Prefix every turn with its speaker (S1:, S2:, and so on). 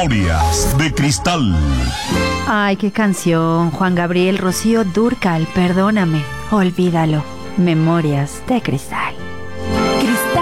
S1: Memorias de Cristal.
S2: Ay, qué canción. Juan Gabriel, Rocío Dúrcal, perdóname, olvídalo. Memorias de Cristal.